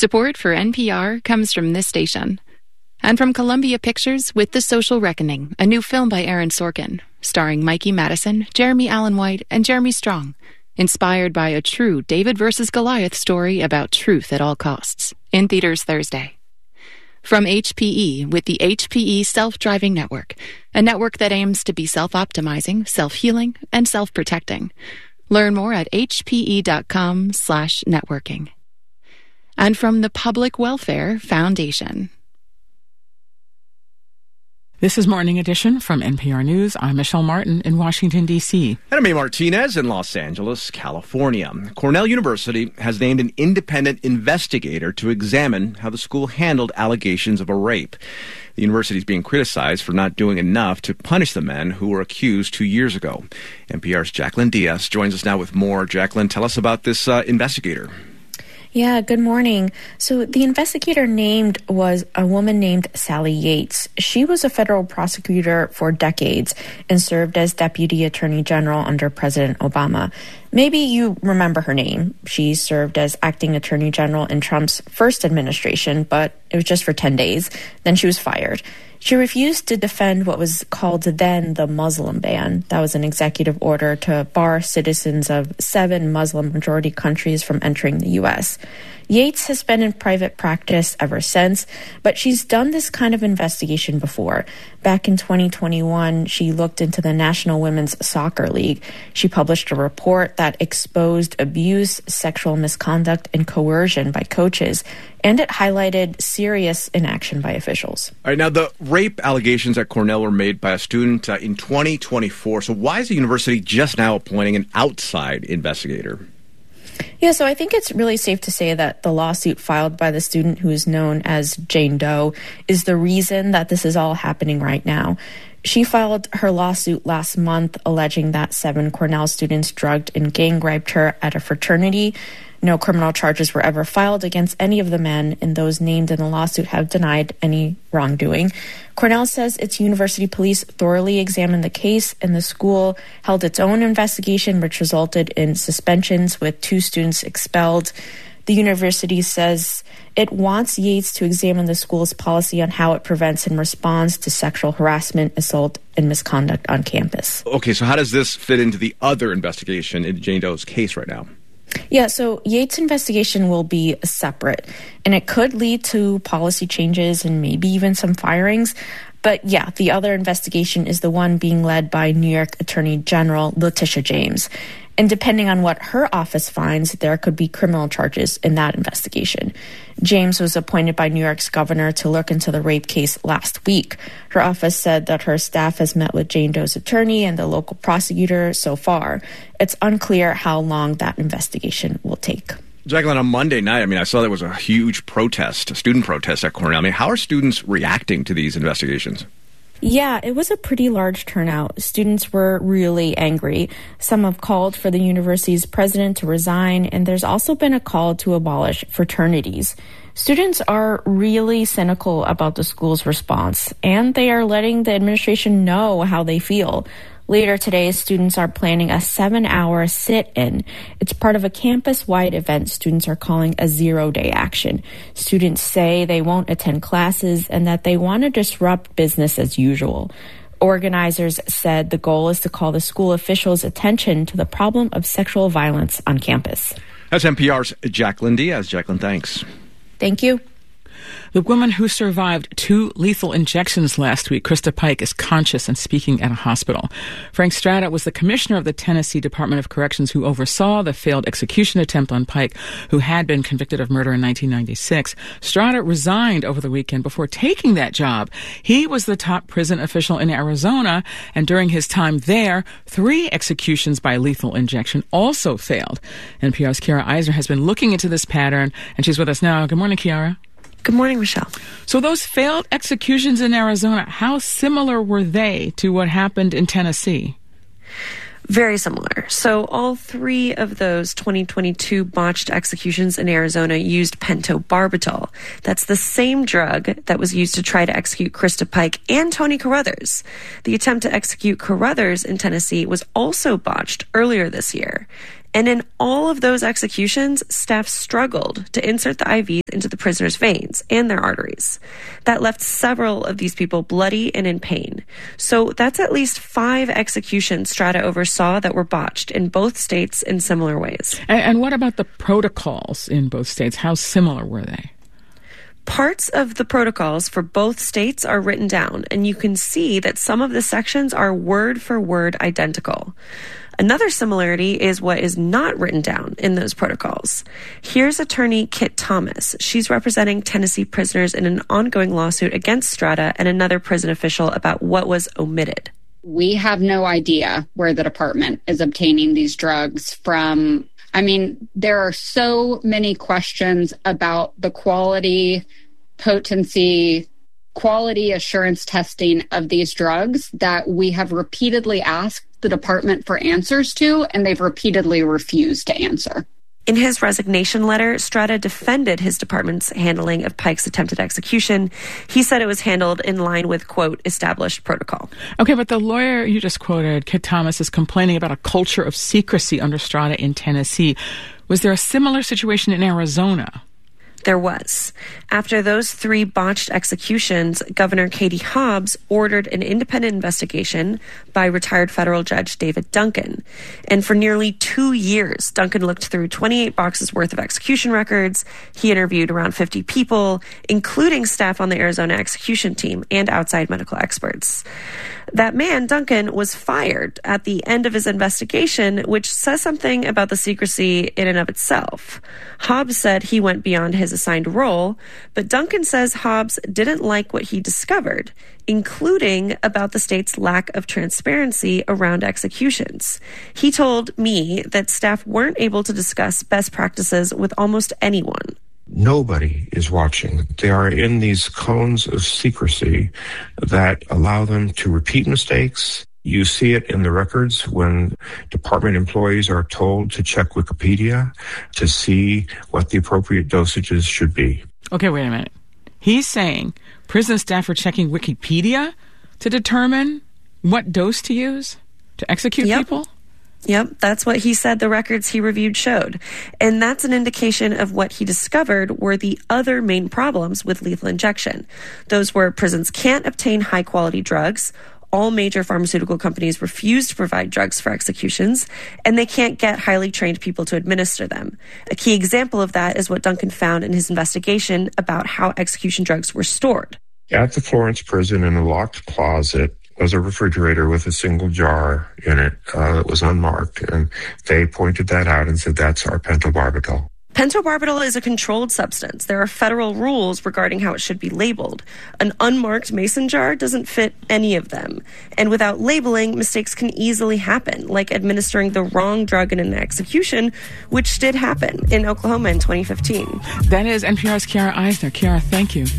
Support for NPR comes from this station. And from Columbia Pictures with The Social Reckoning, a new film by Aaron Sorkin, starring Mikey Madison, Jeremy Allen White, and Jeremy Strong, inspired by a true David versus Goliath story about truth at all costs, in theaters Thursday. From HPE with the HPE Self-Driving Network, a network that aims to be self-optimizing, self-healing, and self-protecting. Learn more at hpe.com/networking. And from the Public Welfare Foundation. This is Morning Edition from NPR News. I'm Michelle Martin in Washington, D.C. And I'm A. Martinez in Los Angeles, California. Cornell University has named an independent investigator to examine how the school handled allegations of a rape. The university is being criticized for not doing enough to punish the men who were accused 2 years ago. NPR's Jacqueline Diaz joins us now with more. Jacqueline, tell us about this investigator. Yeah, good morning. So the investigator named was a woman named Sally Yates. She was a federal prosecutor for decades and served as Deputy Attorney General under President Obama. Maybe you remember her name. She served as acting Attorney General in Trump's first administration, but it was just for 10 days. Then she was fired. She refused to defend what was called then the Muslim ban. That was an executive order to bar citizens of 7 Muslim-majority countries from entering the U.S. Yates has been in private practice ever since, but she's done this kind of investigation before. Back in 2021, she looked into the National Women's Soccer League. She published a report that exposed abuse, sexual misconduct, and coercion by coaches, and it highlighted serious inaction by officials. All right, now the rape allegations at Cornell were made by a student in 2024. So why is the university just now appointing an outside investigator? Yeah, so I think it's really safe to say that the lawsuit filed by the student who is known as Jane Doe is the reason that this is all happening right now. She filed her lawsuit last month alleging that 7 Cornell students drugged and gang raped her at a fraternity. No criminal charges were ever filed against any of the men, and those named in the lawsuit have denied any wrongdoing. Cornell says its university police thoroughly examined the case, and the school held its own investigation, which resulted in suspensions with 2 students expelled. The university says it wants Yates to examine the school's policy on how it prevents and responds to sexual harassment, assault, and misconduct on campus. Okay, so how does this fit into the other investigation in Jane Doe's case right now? Yeah, so Yates' investigation will be separate, and it could lead to policy changes and maybe even some firings. But yeah, the other investigation is the one being led by New York Attorney General Letitia James. And depending on what her office finds, there could be criminal charges in that investigation. James was appointed by New York's governor to look into the rape case last week. Her office said that her staff has met with Jane Doe's attorney and the local prosecutor so far. It's unclear how long that investigation will take. Jacqueline, on Monday night, I saw there was a huge protest, a student protest at Cornell. How are students reacting to these investigations? Yeah, it was a pretty large turnout. Students were really angry. Some have called for the university's president to resign, and there's also been a call to abolish fraternities. Students are really cynical about the school's response, and they are letting the administration know how they feel. Later today, students are planning a 7-hour sit-in. It's part of a campus-wide event students are calling a zero-day action. Students say they won't attend classes and that they want to disrupt business as usual. Organizers said the goal is to call the school officials' attention to the problem of sexual violence on campus. That's NPR's Jacqueline Diaz. Jacqueline, thanks. Thank you. The woman who survived 2 lethal injections last week, Krista Pike, is conscious and speaking at a hospital. Frank Strada was the commissioner of the Tennessee Department of Corrections who oversaw the failed execution attempt on Pike, who had been convicted of murder in 1996. Strada resigned over the weekend before taking that job. He was the top prison official in Arizona, and during his time there, 3 executions by lethal injection also failed. NPR's Kiara Eisner has been looking into this pattern, and she's with us now. Good morning, Kiara. Good morning, Michelle. So those failed executions in Arizona, how similar were they to what happened in Tennessee? Very similar. So all 3 of those 2022 botched executions in Arizona used pentobarbital. That's the same drug that was used to try to execute Krista Pike and Tony Carruthers. The attempt to execute Carruthers in Tennessee was also botched earlier this year. And in all of those executions, staff struggled to insert the IVs into the prisoners' veins and their arteries. That left several of these people bloody and in pain. So that's at least 5 executions Strata oversaw that were botched in both states in similar ways. And what about the protocols in both states? How similar were they? Parts of the protocols for both states are written down, and you can see that some of the sections are word for word identical. Another similarity is what is not written down in those protocols. Here's attorney Kit Thomas. She's representing Tennessee prisoners in an ongoing lawsuit against Strata and another prison official about what was omitted. We have no idea where the department is obtaining these drugs from. I mean, there are so many questions about the quality, potency, quality assurance testing of these drugs that we have repeatedly asked the department for answers to, and they've repeatedly refused to answer. In his resignation letter, Strata defended his department's handling of Pike's attempted execution. He said it was handled in line with, quote, established protocol. Okay, but the lawyer you just quoted, Kit Thomas, is complaining about a culture of secrecy under Strata in Tennessee. Was there a similar situation in Arizona? There was. After those 3 botched executions, Governor Katie Hobbs ordered an independent investigation by retired federal judge David Duncan. And for nearly 2 years, Duncan looked through 28 boxes worth of execution records. He interviewed around 50 people, including staff on the Arizona execution team and outside medical experts. That man, Duncan, was fired at the end of his investigation, which says something about the secrecy in and of itself. Hobbs said he went beyond his assigned role, but Duncan says Hobbs didn't like what he discovered, including about the state's lack of transparency around executions. He told me that staff weren't able to discuss best practices with almost anyone. Nobody is watching. They are in these cones of secrecy that allow them to repeat mistakes. You see it in the records when department employees are told to check Wikipedia to see what the appropriate dosages should be. Okay, wait a minute. He's saying prison staff are checking Wikipedia to determine what dose to use to execute people? Yep, that's what he said the records he reviewed showed. And that's an indication of what he discovered were the other main problems with lethal injection. Those were prisons can't obtain high-quality drugs, all major pharmaceutical companies refuse to provide drugs for executions, and they can't get highly trained people to administer them. A key example of that is what Duncan found in his investigation about how execution drugs were stored. At the Florence prison in a locked closet was a refrigerator with a single jar in it that was unmarked, and they pointed that out and said, that's our pentobarbital. Pentobarbital is a controlled substance. There are federal rules regarding how it should be labeled. An unmarked mason jar doesn't fit any of them. And without labeling, mistakes can easily happen, like administering the wrong drug in an execution, which did happen in Oklahoma in 2015. That is NPR's Kiara Eisner. Kiara, thank you.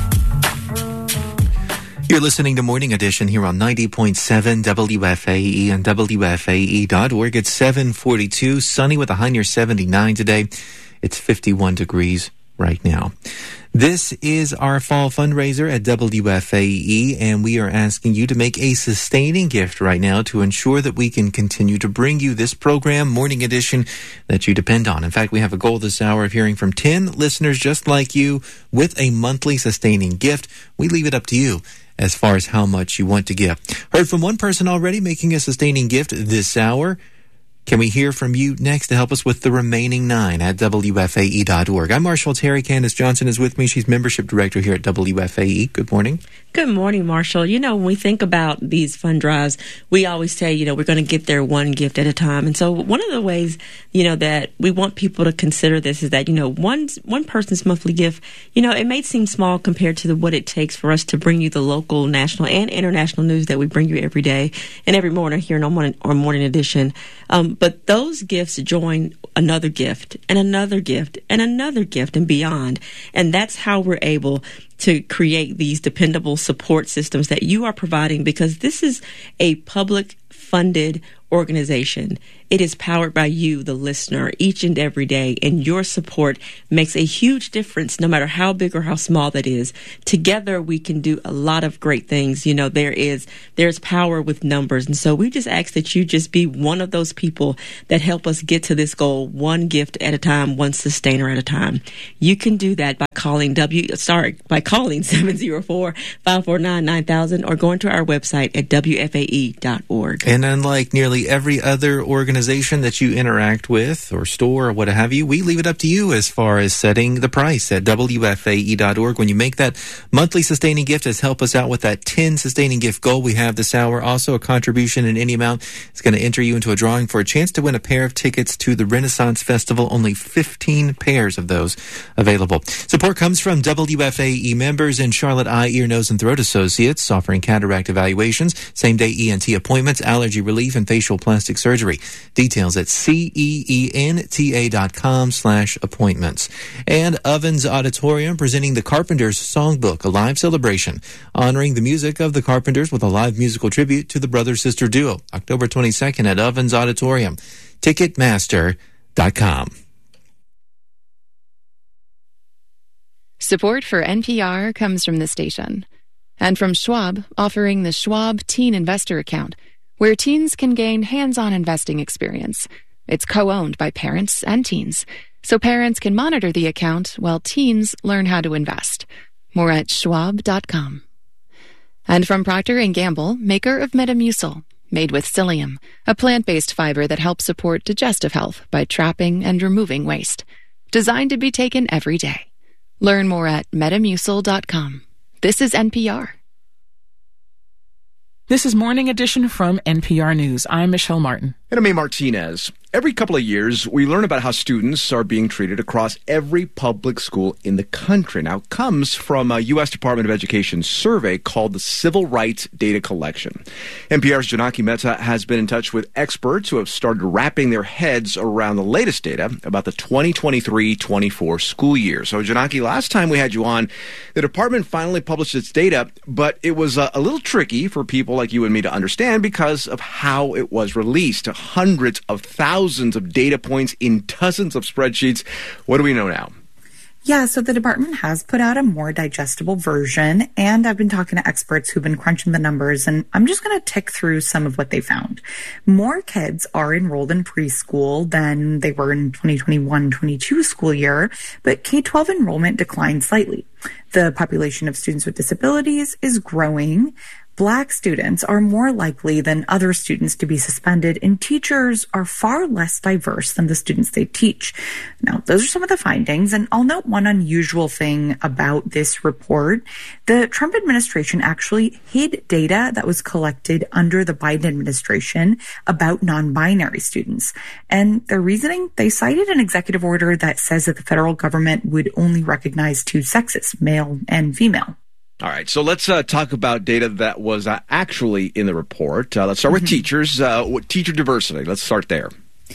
You're listening to Morning Edition here on 90.7 WFAE and WFAE.org. It's 7:42, sunny with a high near 79 today. It's 51 degrees right now. This is our fall fundraiser at WFAE, and we are asking you to make a sustaining gift right now to ensure that we can continue to bring you this program, Morning Edition, that you depend on. In fact, we have a goal this hour of hearing from 10 listeners just like you with a monthly sustaining gift. We leave it up to you as far as how much you want to give. Heard from one person already making a sustaining gift this hour. Can we hear from you next to help us with the remaining 9 at WFAE.org? I'm Marshall Terry. Candace Johnson is with me. She's membership director here at WFAE. Good morning. Good morning, Marshall. You know, when we think about these fund drives, we always say, you know, we're going to get there one gift at a time. And so one of the ways, you know, that we want people to consider this is that, you know, one person's monthly gift, you know, it may seem small compared to what it takes for us to bring you the local, national, and international news that we bring you every day and every morning here on Morning Edition. But those gifts join another gift and another gift and another gift and beyond. And that's how we're able to create these dependable support systems that you are providing, because this is a public funded organization. it is powered by you, the listener, each and every day. And your support makes a huge difference, no matter how big or how small that is. Together, we can do a lot of great things. You know, there's power with numbers. And so we just ask that you just be one of those people that help us get to this goal, one gift at a time, one sustainer at a time. You can do that by calling 704-549-9000 or going to our website at WFAE.org. And unlike nearly every other organization that you interact with or store or what have you, we leave it up to you as far as setting the price at WFAE.org. When you make that monthly sustaining gift, to help us out with that 10 sustaining gift goal we have this hour. Also, a contribution in any amount is going to enter you into a drawing for a chance to win a pair of tickets to the Renaissance Festival. Only 15 pairs of those available. Support comes from WFAE members and Charlotte Eye, Ear, Nose, and Throat Associates, offering cataract evaluations, same-day ENT appointments, allergy relief, and facial plastic surgery. Details at CEENTA.com/appointments. And Ovens Auditorium presenting the Carpenters Songbook, a live celebration, honoring the music of the Carpenters with a live musical tribute to the brother-sister duo. October 22nd at Ovens Auditorium. Ticketmaster.com. Support for NPR comes from the station and from Schwab, offering the Schwab Teen Investor Account, where teens can gain hands-on investing experience. It's co-owned by parents and teens, so parents can monitor the account while teens learn how to invest. More at schwab.com. And from Procter & Gamble, maker of Metamucil, made with psyllium, a plant-based fiber that helps support digestive health by trapping and removing waste. Designed to be taken every day. Learn more at Metamucil.com. This is NPR. This is Morning Edition from NPR News. I'm Michelle Martin. And I'm A. Martinez. Every couple of years, we learn about how students are being treated across every public school in the country. Now, it comes from a U.S. Department of Education survey called the Civil Rights Data Collection. NPR's Janaki Mehta has been in touch with experts who have started wrapping their heads around the latest data about the 2023-24 school year. So, Janaki, last time we had you on, the department finally published its data, but it was a little tricky for people like you and me to understand because of how it was released. Hundreds of thousands of data points in dozens of spreadsheets. What do we know now? Yeah, so the department has put out a more digestible version, and I've been talking to experts who've been crunching the numbers, and I'm just going to tick through some of what they found. More kids are enrolled in preschool than they were in 2021-22 school year, but K-12 enrollment declined slightly. The population of students with disabilities is growing. Black students are more likely than other students to be suspended, and teachers are far less diverse than the students they teach. Now, those are some of the findings, and I'll note one unusual thing about this report. The Trump administration actually hid data that was collected under the Biden administration about non-binary students. And their reasoning, they cited an executive order that says that the federal government would only recognize two sexes, male and female. All right, so let's talk about data that was actually in the report. Let's start with teachers. Teacher diversity. Let's start there.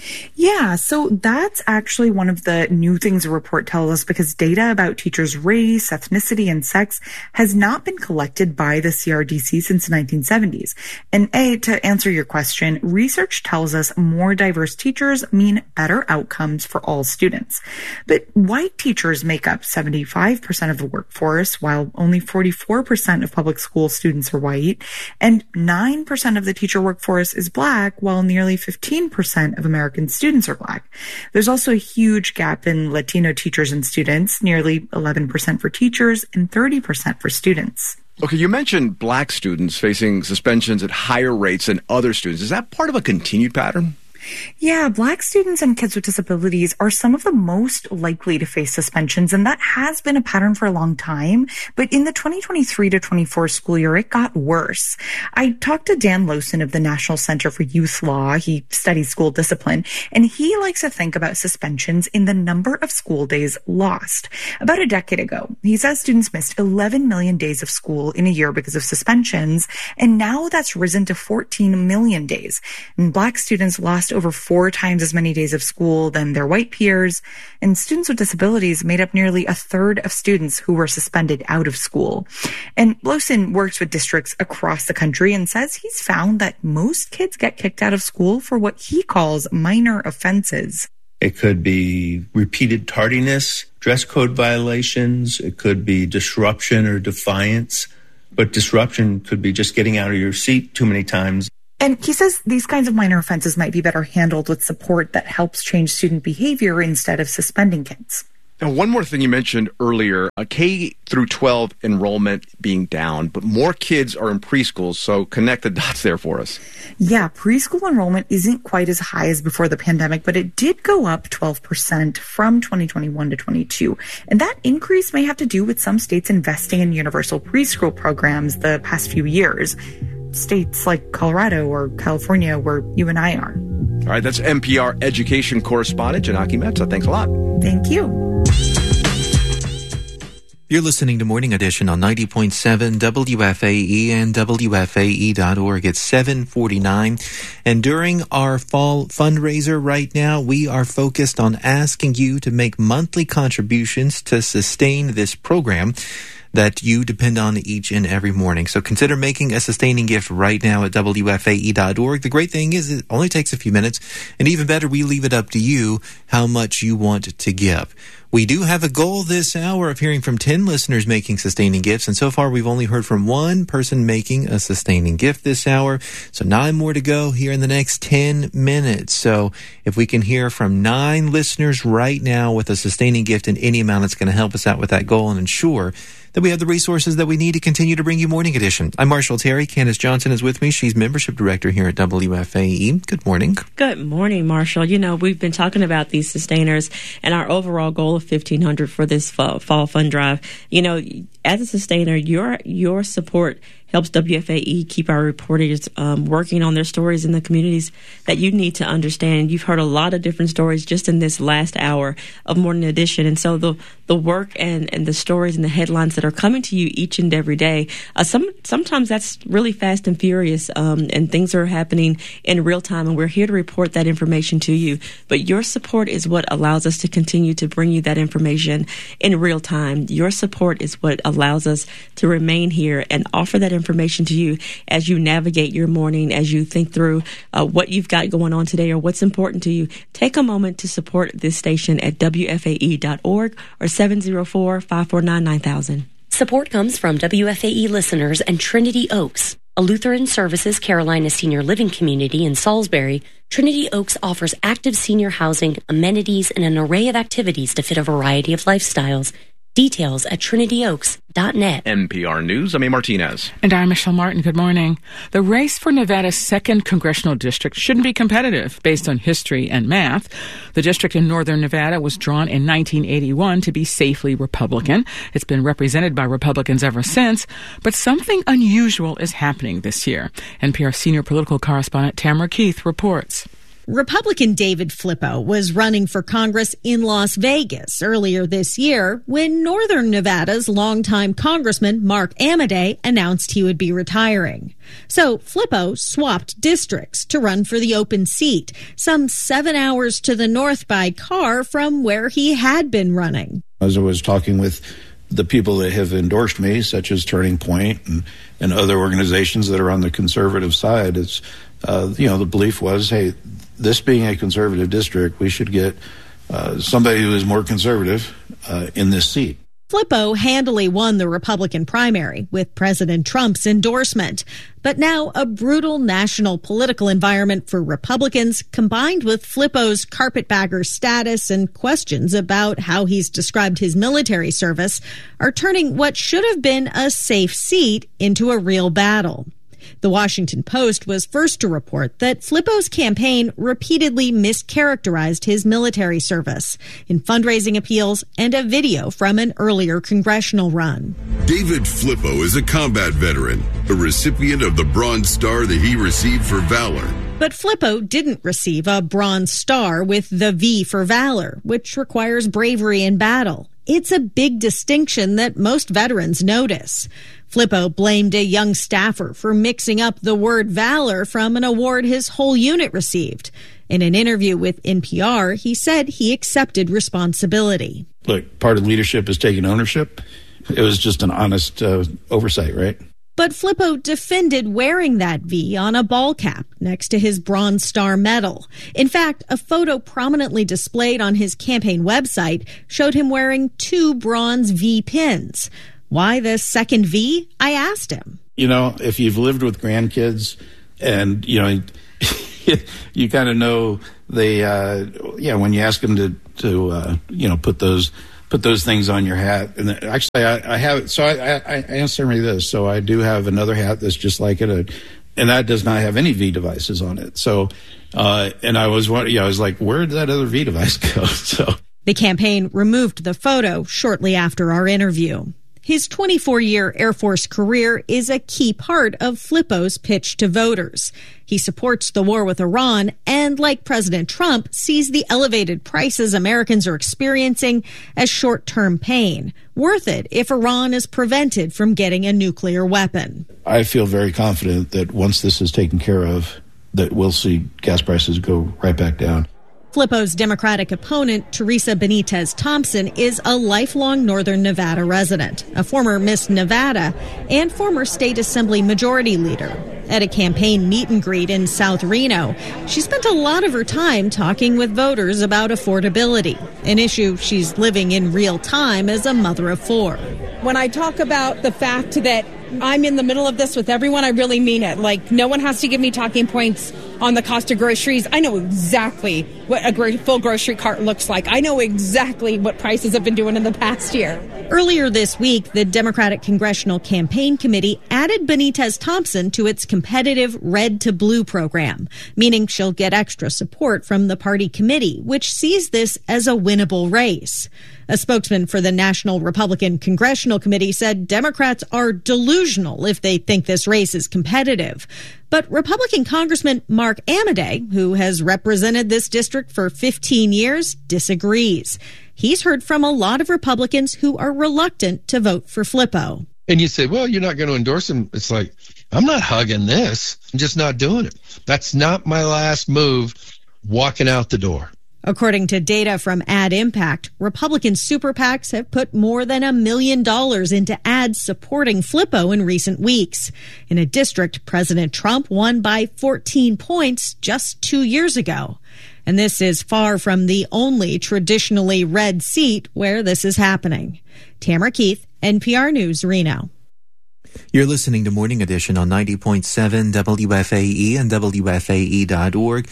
Yeah, so that's actually one of the new things the report tells us, because data about teachers' race, ethnicity, and sex has not been collected by the CRDC since the 1970s. And to answer your question, research tells us more diverse teachers mean better outcomes for all students. But white teachers make up 75% of the workforce, while only 44% of public school students are white, and 9% of the teacher workforce is Black, while nearly 15% of American students are Black. There's also a huge gap in Latino teachers and students, nearly 11% for teachers and 30% for students. Okay, you mentioned Black students facing suspensions at higher rates than other students. Is that part of a continued pattern? Yeah, Black students and kids with disabilities are some of the most likely to face suspensions, and that has been a pattern for a long time. But in the 2023-24 school year, it got worse. I talked to Dan Lowson of the National Center for Youth Law. He studies school discipline, and he likes to think about suspensions in the number of school days lost. About a decade ago, he says students missed 11 million days of school in a year because of suspensions, and now that's risen to 14 million days. And Black students lost missed over 4 times as many days of school than their white peers, and students with disabilities made up nearly a third of students who were suspended out of school. And Blosin works with districts across the country and says he's found that most kids get kicked out of school for what he calls minor offenses. It could be repeated tardiness, dress code violations. It could be disruption or defiance. But disruption could be just getting out of your seat too many times. And he says these kinds of minor offenses might be better handled with support that helps change student behavior instead of suspending kids. Now, one more thing you mentioned earlier, K through 12 enrollment being down, but more kids are in preschools, so connect the dots there for us. Yeah, preschool enrollment isn't quite as high as before the pandemic, but it did go up 12% from 2021 to 22. And that increase may have to do with some states investing in universal preschool programs the past few years. States like Colorado or California, where you and I are. All right, that's NPR education correspondent Janaki Mehta. Thanks a lot. Thank you. You're listening to Morning Edition on 90.7 WFAE and WFAE.org. It's 7:49. And during our fall fundraiser right now, we are focused on asking you to make monthly contributions to sustain this program that you depend on each and every morning. So consider making a sustaining gift right now at WFAE.org. The great thing is it only takes a few minutes, and even better, we leave it up to you how much you want to give. We do have a goal this hour of hearing from 10 listeners making sustaining gifts, and so far we've only heard from one person making a sustaining gift this hour. So 9 more to go here in the next 10 minutes. So if we can hear from 9 listeners right now with a sustaining gift in any amount, it's going to help us out with that goal and ensure that we have the resources that we need to continue to bring you Morning Edition. I'm Marshall Terry. Candace Johnson is with me. She's membership director here at WFAE. Good morning. Good morning, Marshall. You know, we've been talking about these sustainers and our overall goal of $1,500 for this fall fund drive. You know, as a sustainer, your support helps WFAE keep our reporters working on their stories in the communities that you need to understand. You've heard a lot of different stories just in this last hour of Morning Edition. And so the work and the stories and the headlines that are coming to you each and every day, sometimes that's really fast and furious, and things are happening in real time, and we're here to report that information to you. But your support is what allows us to continue to bring you that information in real time. Your support is what allows us to remain here and offer that information to you as you navigate your morning, as you think through what you've got going on today or what's important to you. Take a moment to support this station at WFAE.org or 704-549-9000. Support comes from WFAE listeners and Trinity Oaks, a Lutheran Services Carolina senior living community in Salisbury. Trinity Oaks offers active senior housing, amenities, and an array of activities to fit a variety of lifestyles. Details at trinityoaks.net. NPR News, I'm A. Martinez. And I'm Michelle Martin. Good morning. The race for Nevada's 2nd congressional district shouldn't be competitive based on history and math. The district in northern Nevada was drawn in 1981 to be safely Republican. It's been represented by Republicans ever since, but something unusual is happening this year. NPR senior political correspondent Tamara Keith reports. Republican David Flippo was running for Congress in Las Vegas earlier this year when Northern Nevada's longtime Congressman Mark Amodei announced he would be retiring. So Flippo swapped districts to run for the open seat, some 7 hours to the north by car from where he had been running. As I was talking with the people that have endorsed me, such as Turning Point and other organizations that are on the conservative side, it's, the belief was, hey, this being a conservative district, we should get somebody who is more conservative in this seat. Flippo handily won the Republican primary with President Trump's endorsement. But now a brutal national political environment for Republicans, combined with Flippo's carpetbagger status and questions about how he's described his military service, are turning what should have been a safe seat into a real battle. The Washington Post was first to report that Flippo's campaign repeatedly mischaracterized his military service in fundraising appeals and a video from an earlier congressional run. David Flippo is a combat veteran, a recipient of the Bronze Star that he received for valor. But Flippo didn't receive a Bronze Star with the V for valor, which requires bravery in battle. It's a big distinction that most veterans notice. Flippo blamed a young staffer for mixing up the word valor from an award his whole unit received. In an interview with NPR, he said he accepted responsibility. Look, part of leadership is taking ownership. It was just an honest oversight, right? But Flippo defended wearing that V on a ball cap next to his Bronze Star medal. In fact, a photo prominently displayed on his campaign website showed him wearing 2 bronze V pins. Why the second V? I asked him. You know, if you've lived with grandkids and, you know, you kind of know they, when you ask them to put those things on your hat. And actually, I have, so I answer me this. So I do have another hat that's just like it, and that does not have any V devices on it. So, and I was like, where did that other V device go? So the campaign removed the photo shortly after our interview. His 24-year Air Force career is a key part of Flippo's pitch to voters. He supports the war with Iran and, like President Trump, sees the elevated prices Americans are experiencing as short-term pain, worth it if Iran is prevented from getting a nuclear weapon. I feel very confident that once this is taken care of, that we'll see gas prices go right back down. Flippo's Democratic opponent, Teresa Benitez Thompson, is a lifelong Northern Nevada resident, a former Miss Nevada, and former State Assembly Majority Leader. At a campaign meet and greet in South Reno, she spent a lot of her time talking with voters about affordability, an issue she's living in real time as a mother of 4. When I talk about the fact that I'm in the middle of this with everyone, I really mean it. Like, no one has to give me talking points on the cost of groceries. I know exactly what a full grocery cart looks like. I know exactly what prices have been doing in the past year. Earlier this week, the Democratic Congressional Campaign Committee added Benitez Thompson to its competitive Red to Blue program, meaning she'll get extra support from the party committee, which sees this as a winnable race. A spokesman for the National Republican Congressional Committee said Democrats are delusional if they think this race is competitive. But Republican Congressman Mark Amodei, who has represented this district for 15 years, disagrees. He's heard from a lot of Republicans who are reluctant to vote for Flippo. And you say, well, you're not going to endorse him. It's like, I'm not hugging this. I'm just not doing it. That's not my last move walking out the door. According to data from Ad Impact, Republican super PACs have put more than $1 million into ads supporting Flippo in recent weeks, in a district President Trump won by 14 points just 2 years ago. And this is far from the only traditionally red seat where this is happening. Tamara Keith, NPR News, Reno. You're listening to Morning Edition on 90.7 WFAE and WFAE.org.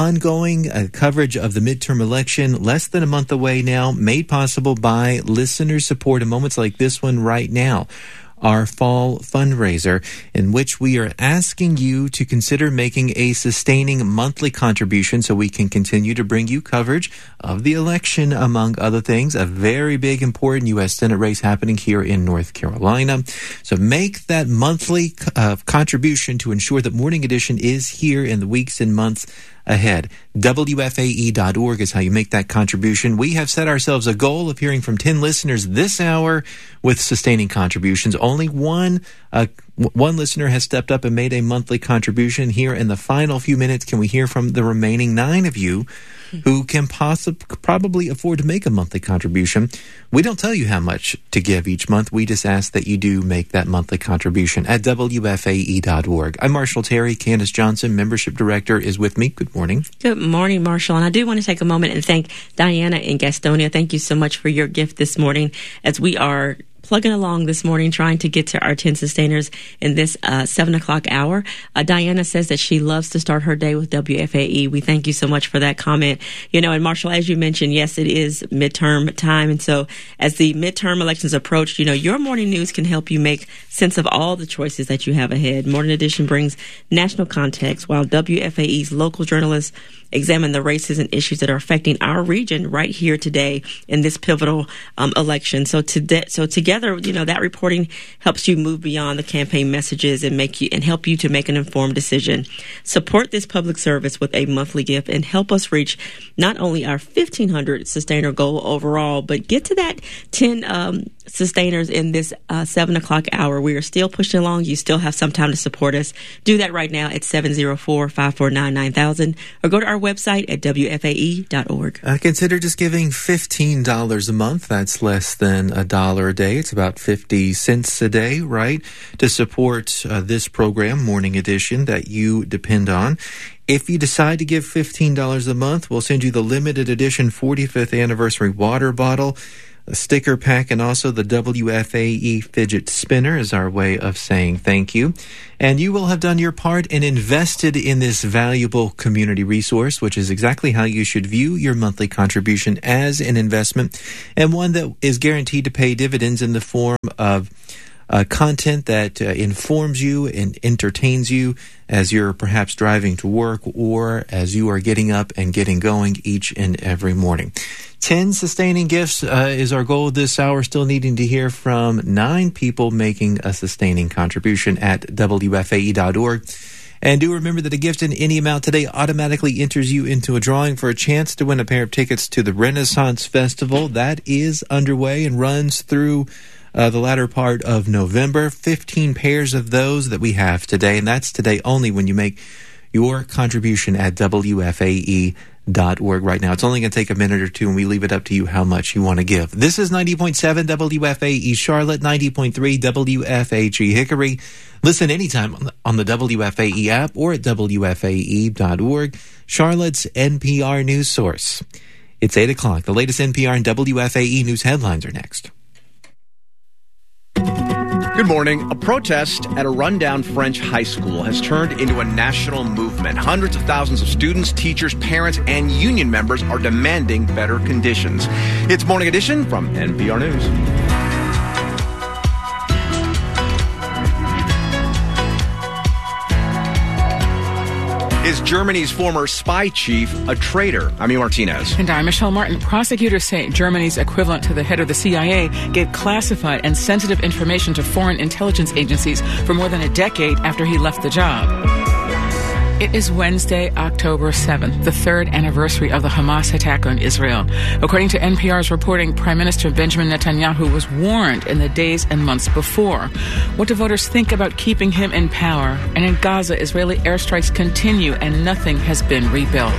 Ongoing coverage of the midterm election, less than a month away now, made possible by listener support in moments like this one right now. Our fall fundraiser, in which we are asking you to consider making a sustaining monthly contribution so we can continue to bring you coverage of the election, among other things. A very big, important U.S. Senate race happening here in North Carolina. So make that monthly contribution to ensure that Morning Edition is here in the weeks and months ahead. WFAE.org is how you make that contribution. We have set ourselves a goal of hearing from 10 listeners this hour with sustaining contributions. Only one listener has stepped up and made a monthly contribution. Here in the final few minutes, can we hear from the remaining 9 of you who can probably afford to make a monthly contribution? We don't tell you how much to give each month. We just ask that you do make that monthly contribution at WFAE.org. I'm Marshall Terry. Candace Johnson, Membership Director, is with me. Good morning. Good morning, Marshall. And I do want to take a moment and thank Diana in Gastonia. Thank you so much for your gift this morning as we are plugging along this morning, trying to get to our 10 sustainers in this 7 o'clock hour. Diana says that she loves to start her day with WFAE. We thank you so much for that comment. You know, and Marshall, as you mentioned, yes, it is midterm time. And so as the midterm elections approach, you know, your morning news can help you make sense of all the choices that you have ahead. Morning Edition brings national context, while WFAE's local journalists examine the races and issues that are affecting our region right here today in this pivotal election. So together together, that reporting helps you move beyond the campaign messages and help you to make an informed decision. Support this public service with a monthly gift and help us reach not only our 1,500 sustainer goal overall, but get to that 10 sustainers in this 7 o'clock hour. We are still pushing along. You still have some time to support us. Do that right now at 704-549-9000 or go to our website at WFAE.org. Consider just giving $15 a month. That's less than $1 a day. It's about 50 cents a day, right? To support this program, Morning Edition, that you depend on. If you decide to give $15 a month, we'll send you the limited edition 45th anniversary water bottle, a sticker pack, and also the WFAE fidget spinner is our way of saying thank you. And you will have done your part and invested in this valuable community resource, which is exactly how you should view your monthly contribution, as an investment, and one that is guaranteed to pay dividends in the form of content that informs you and entertains you as you're perhaps driving to work or as you are getting up and getting going each and every morning. 10 sustaining gifts is our goal this hour. Still needing to hear from 9 people making a sustaining contribution at WFAE.org. And do remember that a gift in any amount today automatically enters you into a drawing for a chance to win a pair of tickets to the Renaissance Festival. That is underway and runs through the latter part of November. 15 pairs of those that we have today, and that's today only when you make your contribution at WFAE.org right now. It's only going to take a minute or two, and we leave it up to you how much you want to give. This is 90.7 WFAE Charlotte, 90.3 WFAG Hickory. Listen anytime on the WFAE app or at WFAE.org, Charlotte's NPR news source. It's 8 o'clock. The latest NPR and WFAE news headlines are next. Good morning. A protest at a rundown French high school has turned into a national movement. Hundreds of thousands of students, teachers, parents, and union members are demanding better conditions. It's Morning Edition from NPR News. Is Germany's former spy chief a traitor? I'm Ian Martinez. And I'm Michelle Martin. Prosecutors say Germany's equivalent to the head of the CIA gave classified and sensitive information to foreign intelligence agencies for more than a decade after he left the job. It is Wednesday, October 7th, the third anniversary of the Hamas attack on Israel. According to NPR's reporting, Prime Minister Benjamin Netanyahu was warned in the days and months before. What do voters think about keeping him in power? And in Gaza, Israeli airstrikes continue and nothing has been rebuilt.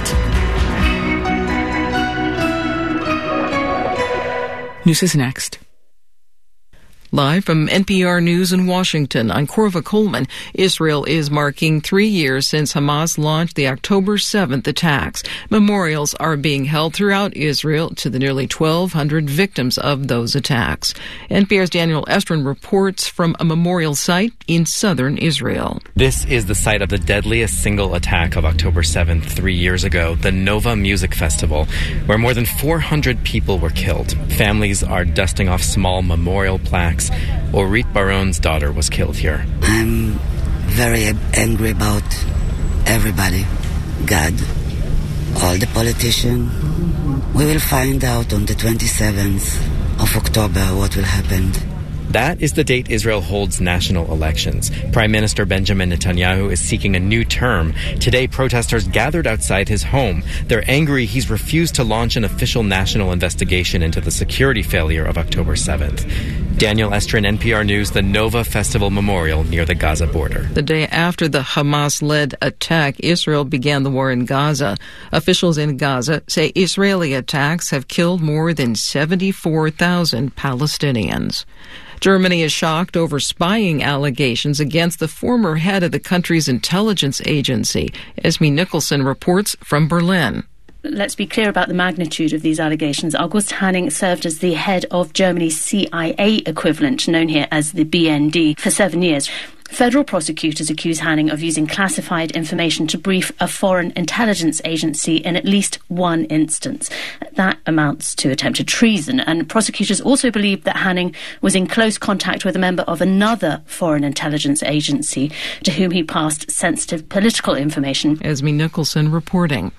News is next. Live from NPR News in Washington, I'm Corva Coleman. Israel is marking 3 years since Hamas launched the October 7th attacks. Memorials are being held throughout Israel to the nearly 1,200 victims of those attacks. NPR's Daniel Estrin reports from a memorial site in southern Israel. This is the site of the deadliest single attack of October 7th 3 years ago, the Nova Music Festival, where more than 400 people were killed. Families are dusting off small memorial plaques. Orit Baron's daughter was killed here. I'm very angry about everybody. God, all the politicians. We will find out on the 27th of October what will happen. That is the date Israel holds national elections. Prime Minister Benjamin Netanyahu is seeking a new term. Today, protesters gathered outside his home. They're angry he's refused to launch an official national investigation into the security failure of October 7th. Daniel Estrin, NPR News, the Nova Festival Memorial near the Gaza border. The day after the Hamas-led attack, Israel began the war in Gaza. Officials in Gaza say Israeli attacks have killed more than 74,000 Palestinians. Germany is shocked over spying allegations against the former head of the country's intelligence agency. Esme Nicholson reports from Berlin. Let's be clear about the magnitude of these allegations. August Hanning served as the head of Germany's CIA equivalent, known here as the BND, for 7 years. Federal prosecutors accuse Hanning of using classified information to brief a foreign intelligence agency in at least one instance. That amounts to attempted treason, and prosecutors also believe that Hanning was in close contact with a member of another foreign intelligence agency to whom he passed sensitive political information. Esme Nicholson reporting.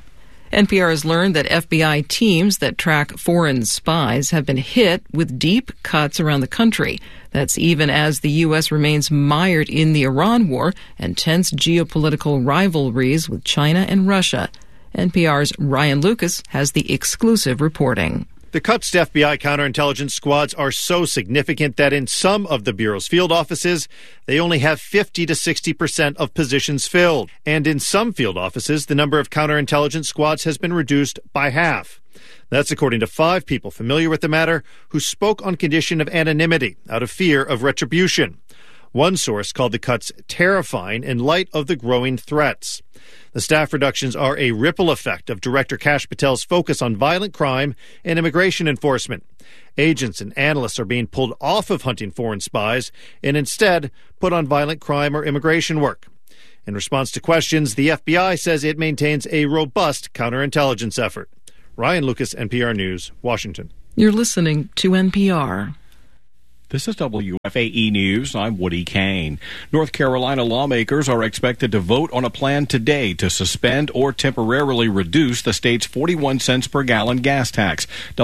NPR has learned that FBI teams that track foreign spies have been hit with deep cuts around the country. That's even as the U.S. remains mired in the Iran war and tense geopolitical rivalries with China and Russia. NPR's Ryan Lucas has the exclusive reporting. The cuts to FBI counterintelligence squads are so significant that in some of the Bureau's field offices, they only have 50 to 60% of positions filled. And in some field offices, the number of counterintelligence squads has been reduced by half. That's according to 5 people familiar with the matter who spoke on condition of anonymity out of fear of retribution. One source called the cuts terrifying in light of the growing threats. The staff reductions are a ripple effect of Director Kash Patel's focus on violent crime and immigration enforcement. Agents and analysts are being pulled off of hunting foreign spies and instead put on violent crime or immigration work. In response to questions, the FBI says it maintains a robust counterintelligence effort. Ryan Lucas, NPR News, Washington. You're listening to NPR. This is WFAE News. I'm Woody Kane. North Carolina lawmakers are expected to vote on a plan today to suspend or temporarily reduce the state's 41 cents per gallon gas tax.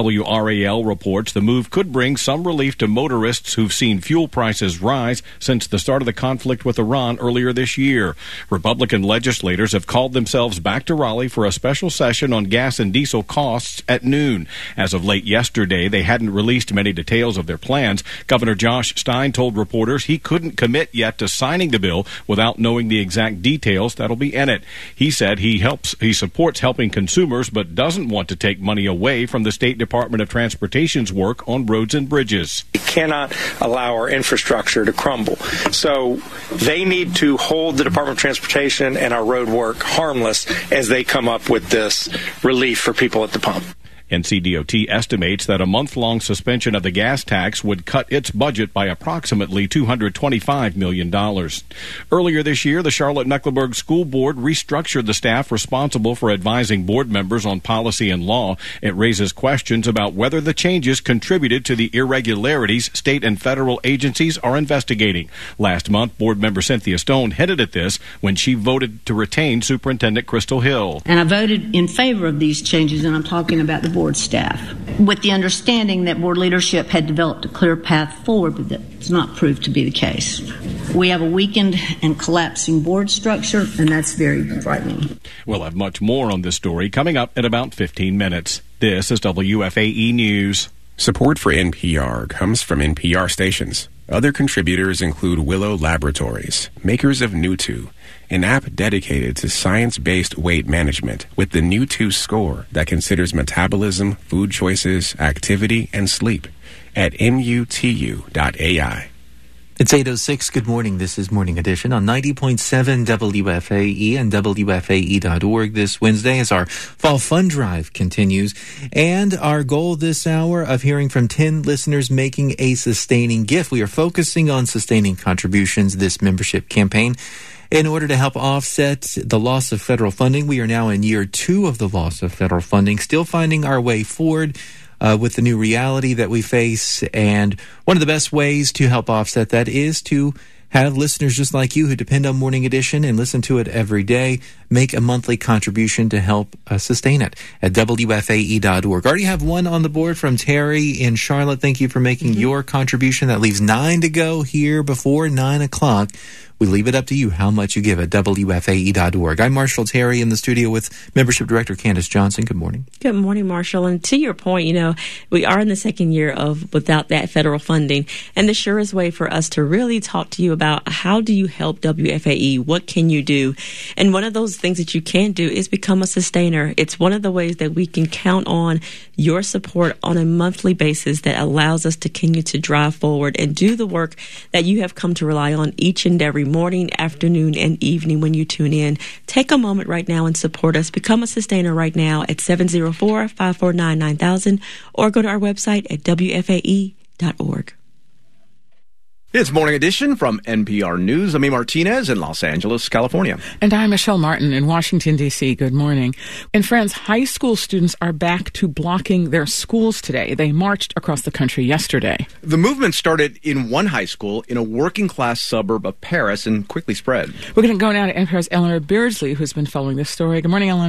WRAL reports the move could bring some relief to motorists who've seen fuel prices rise since the start of the conflict with Iran earlier this year. Republican legislators have called themselves back to Raleigh for a special session on gas and diesel costs at noon. As of late yesterday, they hadn't released many details of their plans. Governor Josh Stein told reporters he couldn't commit yet to signing the bill without knowing the exact details that'll be in it. He said he supports helping consumers but doesn't want to take money away from the State Department of Transportation's work on roads and bridges. We cannot allow our infrastructure to crumble. So they need to hold the Department of Transportation and our road work harmless as they come up with this relief for people at the pump. NCDOT estimates that a month-long suspension of the gas tax would cut its budget by approximately $225 million. Earlier this year, the Charlotte-Mecklenburg School Board restructured the staff responsible for advising board members on policy and law. It raises questions about whether the changes contributed to the irregularities state and federal agencies are investigating. Last month, board member Cynthia Stone hinted at this when she voted to retain Superintendent Crystal Hill. And I voted in favor of these changes, and I'm talking about the board staff, with the understanding that board leadership had developed a clear path forward, but that's not proved to be the case. We have a weakened and collapsing board structure, and that's very frightening. We'll have much more on this story coming up in about 15 minutes. This is WFAE News. Support for NPR comes from NPR stations. Other contributors include Willow Laboratories, makers of New2, an app dedicated to science-based weight management with the New2 score that considers metabolism, food choices, activity, and sleep at nutu.ai. It's 8:06. Good morning. This is Morning Edition on 90.7 WFAE and WFAE.org this Wednesday as our Fall Fund Drive continues. And our goal this hour of hearing from 10 listeners making a sustaining gift. We are focusing on sustaining contributions this membership campaign in order to help offset the loss of federal funding. We are now in year 2 of the loss of federal funding, still finding our way forward with the new reality that we face. And one of the best ways to help offset that is to have listeners just like you who depend on Morning Edition and listen to it every day make a monthly contribution to help sustain it at WFAE.org. Already have one on the board from Terry in Charlotte. Thank you for making your contribution. That leaves 9 to go here before 9 o'clock. We leave it up to you how much you give at WFAE.org. I'm Marshall Terry in the studio with Membership Director Candace Johnson. Good morning. Good morning, Marshall. And to your point, we are in the second year of without that federal funding. And the surest way for us to really talk to you about how do you help WFAE? What can you do? And one of those things that you can do is become a sustainer. It's one of the ways that we can count on your support on a monthly basis that allows us to continue to drive forward and do the work that you have come to rely on each and every morning, afternoon, and evening when you tune in. Take a moment right now and support us. Become a sustainer right now at 704-549-9000 or go to our website at WFAE.org. It's Morning Edition from NPR News. I'm Amy Martinez in Los Angeles, California. And I'm Michelle Martin in Washington, D.C. Good morning. In France, high school students are back to blocking their schools today. They marched across the country yesterday. The movement started in one high school in a working-class suburb of Paris and quickly spread. We're going to go now to NPR's Eleanor Beardsley, who's been following this story. Good morning, Eleanor.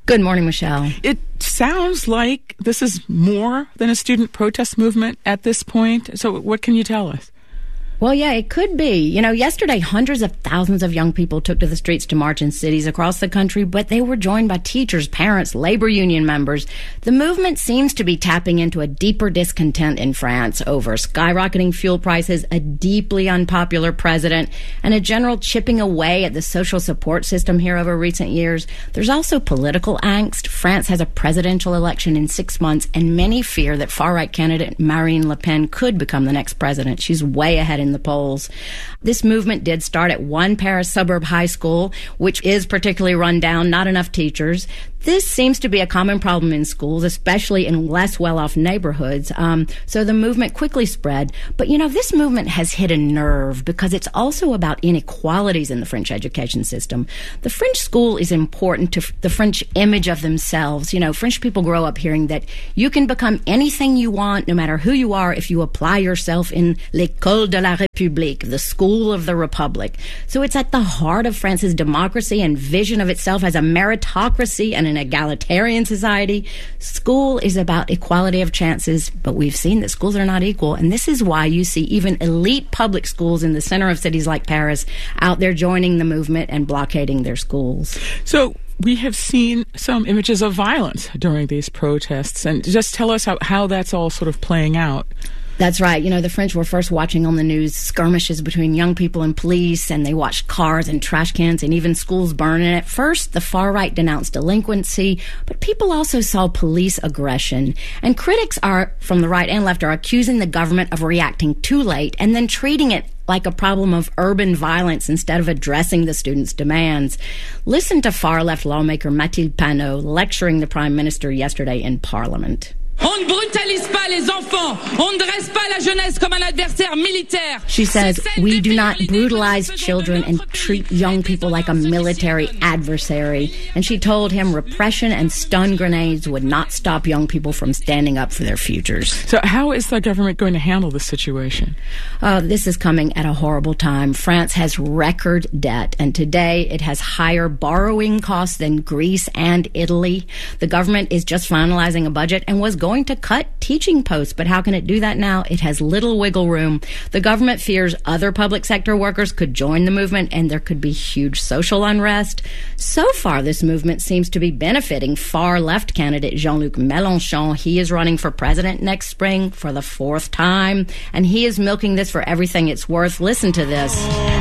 Good morning, Michelle. It sounds like this is more than a student protest movement at this point. So what can you tell us? Well, yeah, it could be. You know, yesterday, hundreds of thousands of young people took to the streets to march in cities across the country, but they were joined by teachers, parents, labor union members. The movement seems to be tapping into a deeper discontent in France over skyrocketing fuel prices, a deeply unpopular president, and a general chipping away at the social support system here over recent years. There's also political angst. France has a presidential election in 6 months, and many fear that far-right candidate Marine Le Pen could become the next president. She's way ahead in the polls. This movement did start at one Paris suburb high school, which is particularly run down, not enough teachers. This seems to be a common problem in schools, especially in less well-off neighborhoods. So the movement quickly spread. But, you know, this movement has hit a nerve because it's also about inequalities in the French education system. The French school is important to the French image of themselves. You know, French people grow up hearing that you can become anything you want, no matter who you are, if you apply yourself in l'école de la République, the school of the Republic. So it's at the heart of France's democracy and vision of itself as a meritocracy and an egalitarian society. School is about equality of chances, but we've seen that schools are not equal, and this is why you see even elite public schools in the center of cities like Paris out there joining the movement and blockading their schools. So we have seen some images of violence during these protests, and just tell us how that's all sort of playing out. That's right. You know, the French were first watching on the news skirmishes between young people and police, and they watched cars and trash cans and even schools burn. And at first, the far right denounced delinquency, but people also saw police aggression. And critics from the right and left are accusing the government of reacting too late and then treating it like a problem of urban violence instead of addressing the students' demands. Listen to far-left lawmaker Mathilde Panot lecturing the Prime Minister yesterday in Parliament. On ne brutalise pas les enfants. On ne dresse pas la jeunesse comme un adversaire militaire. She says, we do not brutalize children and treat young people like a military adversary. And she told him repression and stun grenades would not stop young people from standing up for their futures. So how is the government going to handle this situation? This is coming at a horrible time. France has record debt, and today it has higher borrowing costs than Greece and Italy. The government is just finalizing a budget and was going to cut teaching posts, but how can it do that now? It has little wiggle room. The government fears other public sector workers could join the movement and there could be huge social unrest. So far, this movement seems to be benefiting far-left candidate Jean-Luc Mélenchon. He is running for president next spring for the 4th time, and he is milking this for everything it's worth. Listen to this.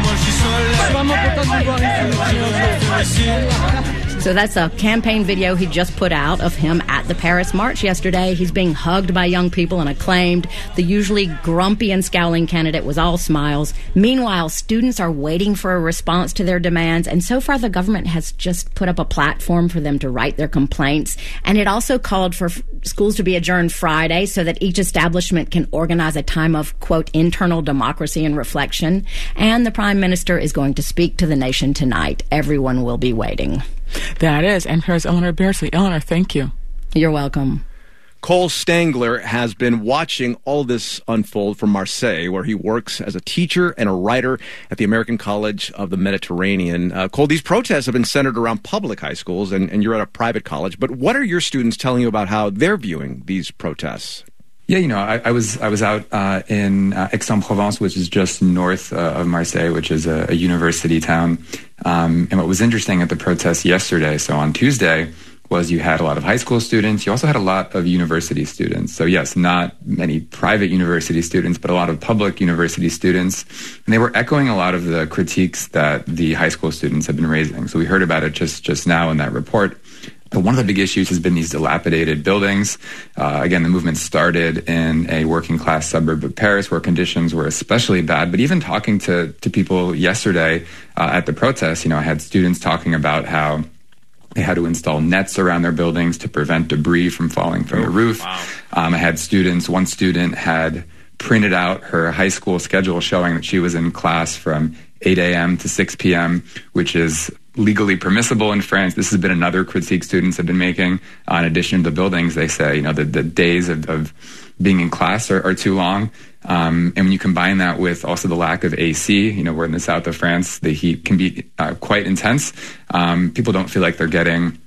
So that's a campaign video he just put out of him at the Paris March yesterday. He's being hugged by young people and acclaimed. The usually grumpy and scowling candidate was all smiles. Meanwhile, students are waiting for a response to their demands, and so far the government has just put up a platform for them to write their complaints. And it also called for schools to be adjourned Friday so that each establishment can organize a time of, quote, internal democracy and reflection. And the Prime Minister is going to speak to the nation tonight. Everyone will be waiting. That is NPR's Eleanor Beardsley. Eleanor, thank you. You're welcome. Cole Stangler has been watching all this unfold from Marseille, where he works as a teacher and a writer at the American College of the Mediterranean. Cole, these protests have been centered around public high schools, and you're at a private college. But what are your students telling you about how they're viewing these protests? Yeah, you know, I was out in Aix-en-Provence, which is just north of Marseille, which is a university town. And what was interesting at the protests yesterday, so on Tuesday, was you had a lot of high school students. You also had a lot of university students. So yes, not many private university students, but a lot of public university students. And they were echoing a lot of the critiques that the high school students have been raising. So we heard about it just now in that report. But one of the big issues has been these dilapidated buildings. Again, the movement started in a working-class suburb of Paris where conditions were especially bad. But even talking to people yesterday at the protest, you know, I had students talking about how they had to install nets around their buildings to prevent debris from falling from the roof. Wow. I had one student had printed out her high school schedule showing that she was in class from 8 a.m. to 6 p.m., which is legally permissible in France. This has been another critique students have been making. In addition to the buildings, they say, you know, the days of being in class are too long. And when you combine that with also the lack of AC, you know, we're in the south of France, the heat can be quite intense. People don't feel like they're getting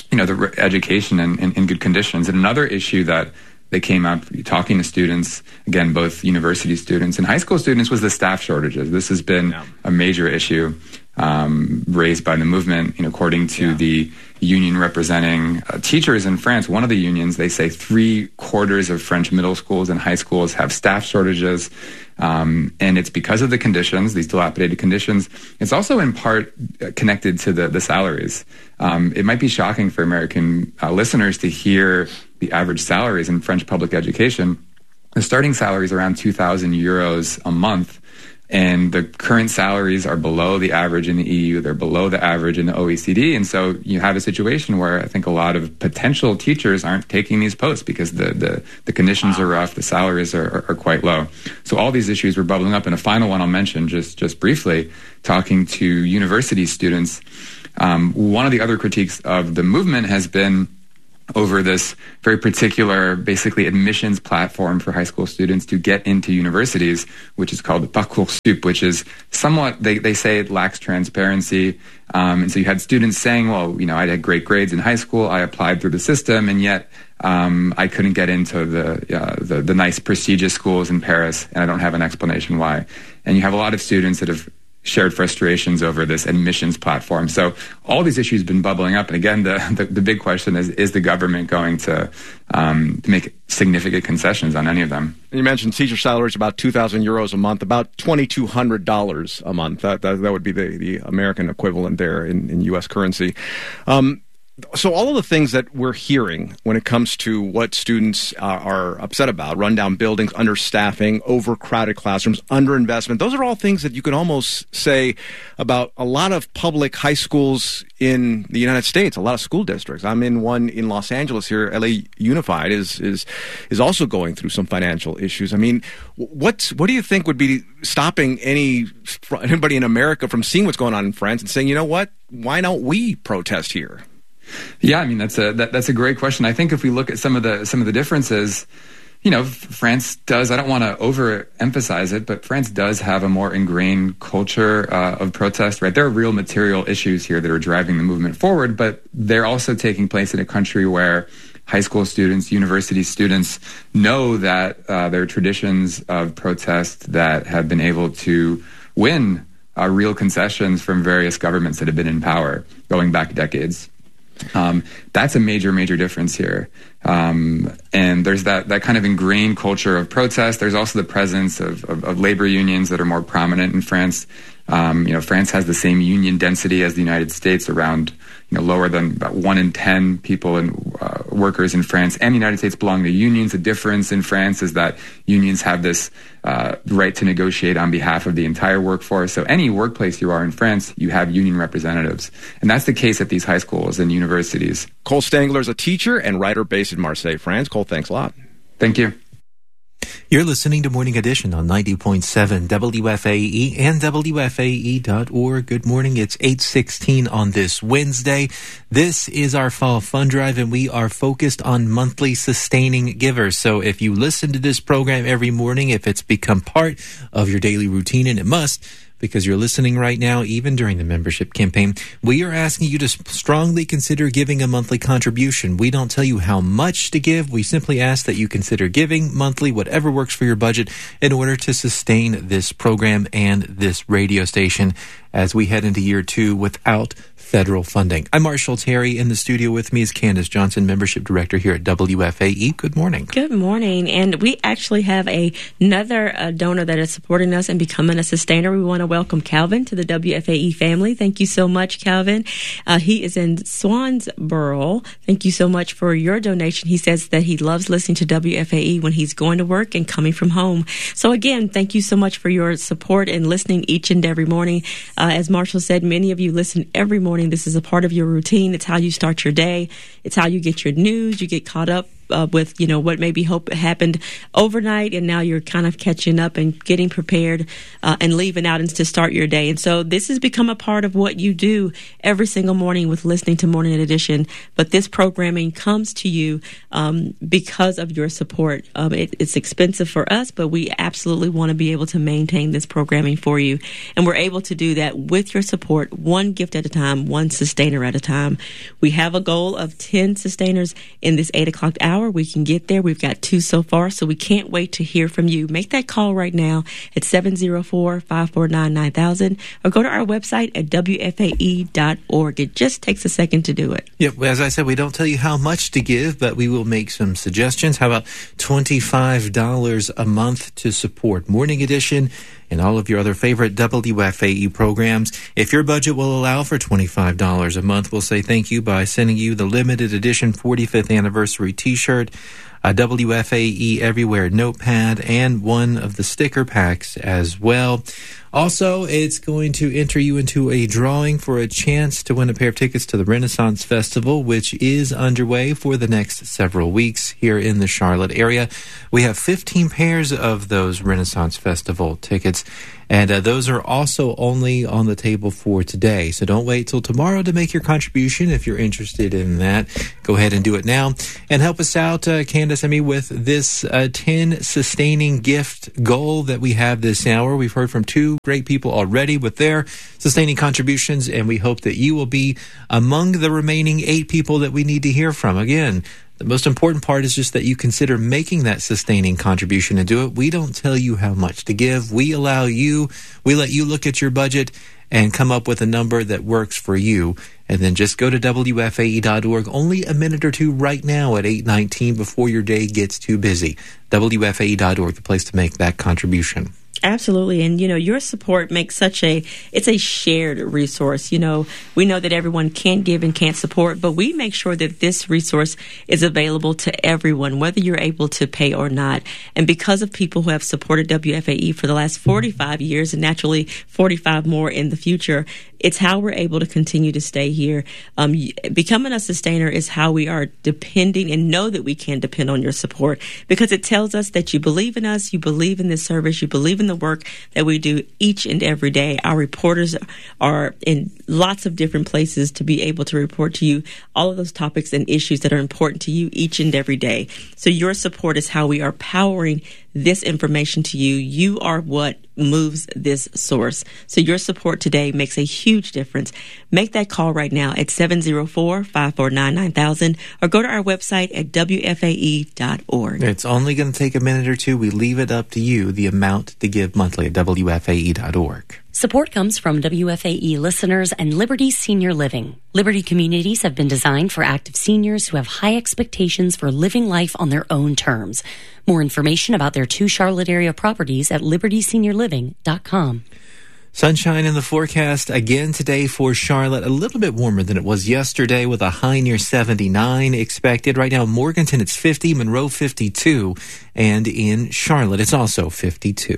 the education in good conditions. And another issue that they came up talking to students, again, both university students and high school students, was the staff shortages. This has been a major issue raised by the movement. According to the union representing teachers in France, one of the unions, they say 3/4 of French middle schools and high schools have staff shortages. And it's because of the conditions, these dilapidated conditions. It's also in part connected to the salaries. It might be shocking for American listeners to hear the average salaries in French public education. The starting salary is around 2,000 euros a month, and the current salaries are below the average in the EU. They're below the average in the OECD. And so you have a situation where I think a lot of potential teachers aren't taking these posts because the conditions are rough, the salaries are quite low. So all these issues were bubbling up. And a final one I'll mention just briefly, talking to university students, one of the other critiques of the movement has been over this very particular, basically, admissions platform for high school students to get into universities, which is called the Parcoursup, which is somewhat, they say it lacks transparency. And so you had students saying, well, I had great grades in high school, I applied through the system, and yet I couldn't get into the nice, prestigious schools in Paris, and I don't have an explanation why. And you have a lot of students that have shared frustrations over this admissions platform. So all these issues have been bubbling up. And again, the big question is the government going to make significant concessions on any of them? And you mentioned teacher salaries about 2,000 euros a month, about $2,200 a month. That would be the American equivalent there in U.S. currency. So all of the things that we're hearing when it comes to what students are upset about, rundown buildings, understaffing, overcrowded classrooms, underinvestment, those are all things that you can almost say about a lot of public high schools in the United States, a lot of school districts. I'm in one in Los Angeles here. LA Unified is also going through some financial issues. I mean, what do you think would be stopping anybody in America from seeing what's going on in France and saying, you know what, why don't we protest here? Yeah, I mean, that's a great question. I think if we look at some of the differences, France does, I don't want to overemphasize it, but France does have a more ingrained culture of protest, right? There are real material issues here that are driving the movement forward, but they're also taking place in a country where high school students, university students know that there are traditions of protest that have been able to win real concessions from various governments that have been in power going back decades. That's a major difference here. And there's that kind of ingrained culture of protest. There's also the presence of labor unions that are more prominent in France. France has the same union density as the United States, around lower than about 1 in 10 people and workers in France and the United States belong to unions. The difference in France is that unions have this right to negotiate on behalf of the entire workforce. So any workplace you are in France, you have union representatives. And that's the case at these high schools and universities. Cole Stangler is a teacher and writer based in Marseille, France. Cole, thanks a lot. Thank you. You're listening to Morning Edition on 90.7 WFAE and WFAE.org. Good morning. It's 8:16 on this Wednesday. This is our Fall Fund Drive, and we are focused on monthly sustaining givers. So if you listen to this program every morning, if it's become part of your daily routine, and it must, because you're listening right now, even during the membership campaign, we are asking you to strongly consider giving a monthly contribution. We don't tell you how much to give. We simply ask that you consider giving monthly, whatever works for your budget, in order to sustain this program and this radio station as we head into year 2 without federal funding. I'm Marshall Terry. In the studio with me is Candace Johnson, Membership Director here at WFAE. Good morning. Good morning. And we actually have another donor that is supporting us and becoming a sustainer. We want to welcome Calvin to the WFAE family. Thank you so much, Calvin. He is in Swansboro. Thank you so much for your donation. He says that he loves listening to WFAE when he's going to work and coming from home. So again, thank you so much for your support and listening each and every morning. As Marshall said, many of you listen every morning. This is a part of your routine. It's how you start your day. It's how you get your news. You get caught up with, what maybe happened overnight, and now you're kind of catching up and getting prepared and leaving out and to start your day. And so this has become a part of what you do every single morning with listening to Morning Edition. But this programming comes to you because of your support. It's expensive for us, but we absolutely want to be able to maintain this programming for you. And we're able to do that with your support, one gift at a time, one sustainer at a time. We have a goal of 10 sustainers in this 8 o'clock hour. We can get there. We've got 2 so far, so we can't wait to hear from you. Make that call right now at 704-549-9000 or go to our website at WFAE.org. It just takes a second to do it. Yep. As I said, we don't tell you how much to give, but we will make some suggestions. How about $25 a month to support Morning Edition and all of your other favorite WFAE programs? If your budget will allow for $25 a month, we'll say thank you by sending you the limited edition 45th anniversary T-shirt, a WFAE Everywhere notepad, and one of the sticker packs as well. Also, it's going to enter you into a drawing for a chance to win a pair of tickets to the Renaissance Festival, which is underway for the next several weeks here in the Charlotte area. We have 15 pairs of those Renaissance Festival tickets, and those are also only on the table for today. So don't wait till tomorrow to make your contribution. If you're interested in that, go ahead and do it now. And help us out, Candace and me, with this 10 sustaining gift goal that we have this hour. We've heard from 2 great people already with their sustaining contributions, and we hope that you will be among the remaining 8 people that we need to hear from. Again, the most important part is just that you consider making that sustaining contribution and do it. We don't tell you how much to give. We let you look at your budget and come up with a number that works for you. And then just go to WFAE.org. Only a minute or 2 right now at 8:19 before your day gets too busy. WFAE.org, the place to make that contribution. Absolutely. And, your support makes it's a shared resource. We know that everyone can't give and can't support, but we make sure that this resource is available to everyone, whether you're able to pay or not. And because of people who have supported WFAE for the last 45 years and naturally 45 more in the future, it's how we're able to continue to stay here. Becoming a sustainer is how we are depending and know that we can depend on your support, because it tells us that you believe in us, you believe in this service, you believe in the work that we do each and every day. Our reporters are in lots of different places to be able to report to you all of those topics and issues that are important to you each and every day. So your support is how we are powering this information to you. You are what moves this source. So your support today makes a huge difference. Make that call right now at 704-549-9000 or go to our website at WFAE.org. It's only going to take a minute or 2. We leave it up to you, the amount to give monthly at WFAE.org. Support comes from WFAE listeners and Liberty Senior Living. Liberty communities have been designed for active seniors who have high expectations for living life on their own terms. More information about their 2 Charlotte area properties at libertyseniorliving.com. Sunshine in the forecast again today for Charlotte. A little bit warmer than it was yesterday with a high near 79 expected. Right now in Morganton it's 50, Monroe 52, and in Charlotte it's also 52.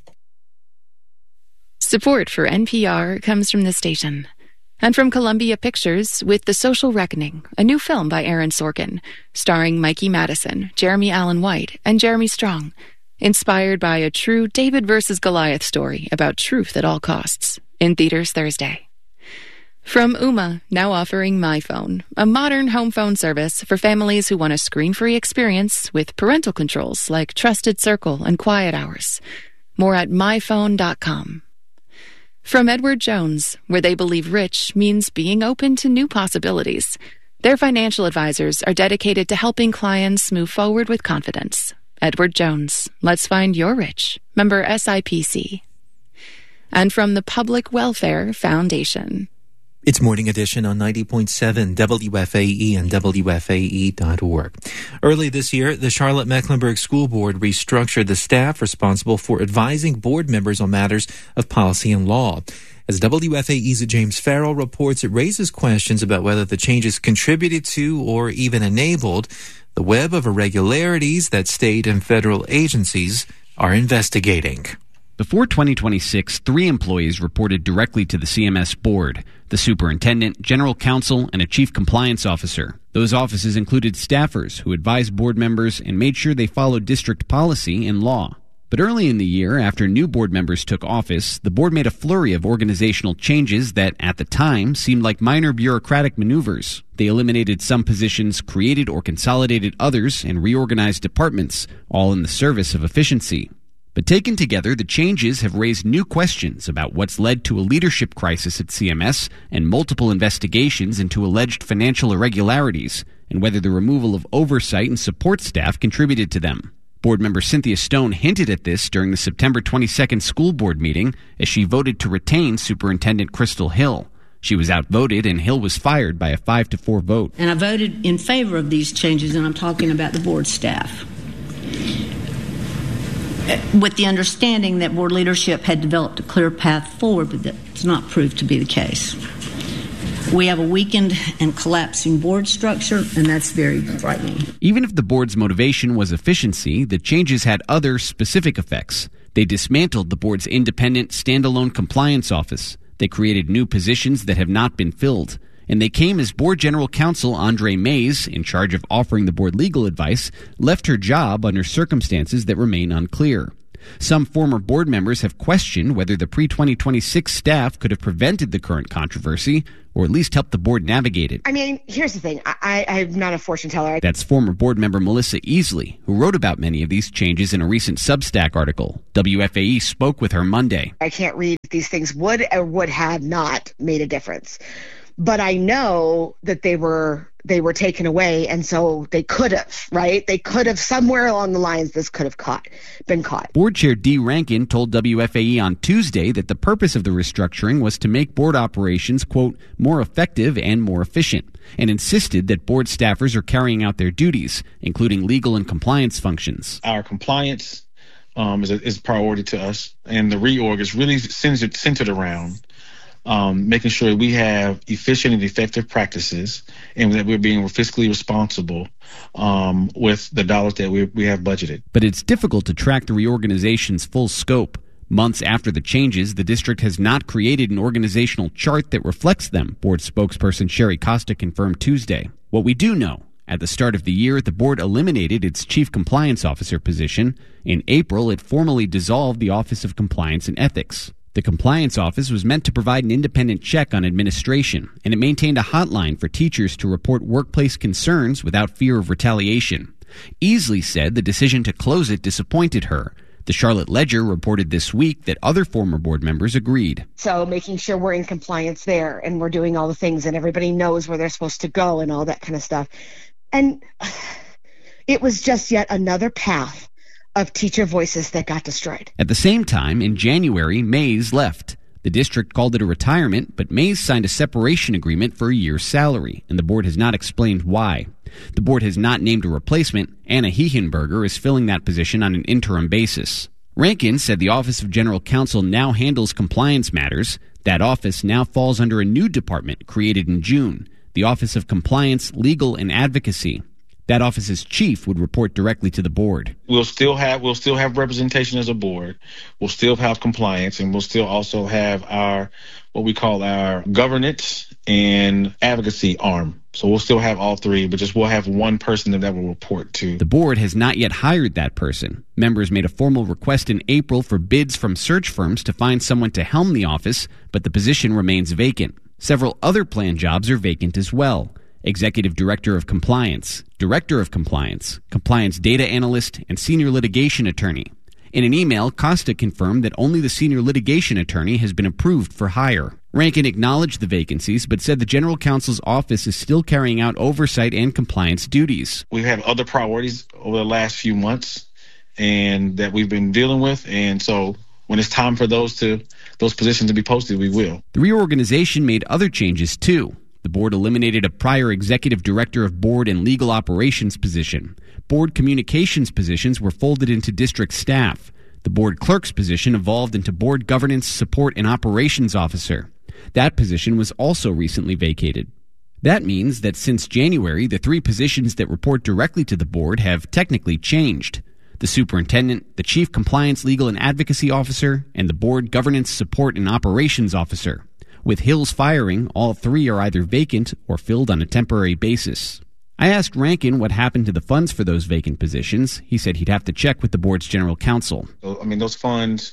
Support for NPR comes from the station and from Columbia Pictures with The Social Reckoning, a new film by Aaron Sorkin, starring Mikey Madison, Jeremy Allen White, and Jeremy Strong, inspired by a true David versus Goliath story about truth at all costs, in theaters Thursday. From Ooma, now offering MyPhone, a modern home phone service for families who want a screen-free experience with parental controls like Trusted Circle and Quiet Hours. More at myphone.com. From Edward Jones, where they believe rich means being open to new possibilities. Their financial advisors are dedicated to helping clients move forward with confidence. Edward Jones, let's find your rich. Member SIPC. And from the Public Welfare Foundation. It's Morning Edition on 90.7 WFAE and WFAE.org. Early this year, the Charlotte-Mecklenburg School Board restructured the staff responsible for advising board members on matters of policy and law. As WFAE's James Farrell reports, it raises questions about whether the changes contributed to or even enabled the web of irregularities that state and federal agencies are investigating. Before 2026, 3 employees reported directly to the CMS board: the superintendent, general counsel, and a chief compliance officer. Those offices included staffers who advised board members and made sure they followed district policy and law. But early in the year, after new board members took office, the board made a flurry of organizational changes that, at the time, seemed like minor bureaucratic maneuvers. They eliminated some positions, created or consolidated others, and reorganized departments, all in the service of efficiency. But taken together, the changes have raised new questions about what's led to a leadership crisis at CMS and multiple investigations into alleged financial irregularities, and whether the removal of oversight and support staff contributed to them. Board member Cynthia Stone hinted at this during the September 22nd school board meeting as she voted to retain Superintendent Crystal Hill. She was outvoted, and Hill was fired by a 5-4 vote. And I voted in favor of these changes, and I'm talking about the board staff, with the understanding that board leadership had developed a clear path forward, but that's not proved to be the case. We have a weakened and collapsing board structure, and that's very frightening. Even if the board's motivation was efficiency, the changes had other specific effects. They dismantled the board's independent, standalone compliance office. They created new positions that have not been filled. And they came as Board General Counsel Andre Mays, in charge of offering the board legal advice, left her job under circumstances that remain unclear. Some former board members have questioned whether the pre-2026 staff could have prevented the current controversy, or at least helped the board navigate it. I mean, here's the thing. I'm not a fortune teller. That's former board member Melissa Easley, who wrote about many of these changes in a recent Substack article. WFAE spoke with her Monday. I can't read if these things would or would have not made a difference. But I know that they were taken away, and so they could have, right? They could have, somewhere along the lines, this could have been caught. Board Chair Dee Rankin told WFAE on Tuesday that the purpose of the restructuring was to make board operations, quote, more effective and more efficient, and insisted that board staffers are carrying out their duties, including legal and compliance functions. Our compliance is a priority to us, and the reorg is really centered around making sure we have efficient and effective practices, and that we're being fiscally responsible with the dollars that we have budgeted. But it's difficult to track the reorganization's full scope. Months after the changes, the district has not created an organizational chart that reflects them, board spokesperson Sherry Costa confirmed Tuesday. What we do know: at the start of the year, the board eliminated its chief compliance officer position. In April, it formally dissolved the Office of Compliance and Ethics. The Compliance Office was meant to provide an independent check on administration, and it maintained a hotline for teachers to report workplace concerns without fear of retaliation. Easley said the decision to close it disappointed her. The Charlotte Ledger reported this week that other former board members agreed. So making sure we're in compliance there, and we're doing all the things, and everybody knows where they're supposed to go and all that kind of stuff. And it was just yet another path of teacher voices that got destroyed. At the same time, in January, Mays left. The district called it a retirement, but Mays signed a separation agreement for a year's salary, and the board has not explained why. The board has not named a replacement. Anna Heichenberger is filling that position on an interim basis. Rankin said the Office of General Counsel now handles compliance matters. That office now falls under a new department created in June, the Office of Compliance, Legal, and Advocacy. That office's chief would report directly to the board. We'll still have representation as a board. We'll still have compliance, and we'll still also have our what we call our governance and advocacy arm. So we'll still have all three, but we'll have one person that will report to. The board has not yet hired that person. Members made a formal request in April for bids from search firms to find someone to helm the office, but the position remains vacant. Several other planned jobs are vacant as well. Executive Director of Compliance, Director of Compliance, Compliance Data Analyst, and Senior Litigation Attorney. In an email, Costa confirmed that only the Senior Litigation Attorney has been approved for hire. Rankin acknowledged the vacancies, but said the General Counsel's office is still carrying out oversight and compliance duties. We've had other priorities over the last few months and that we've been dealing with, and so when it's time for those positions to be posted, we will. The reorganization made other changes, too. The board eliminated a prior executive director of board and legal operations position. Board communications positions were folded into district staff. The board clerk's position evolved into board governance, support, and operations officer. That position was also recently vacated. That means that since January, the three positions that report directly to the board have technically changed. the superintendent, the chief compliance, legal, and advocacy officer, and the board governance, support, and operations officer. With Hill's firing, all three are either vacant or filled on a temporary basis. I asked Rankin what happened to the funds for those vacant positions. He said he'd have to check with the board's general counsel. I mean, those funds,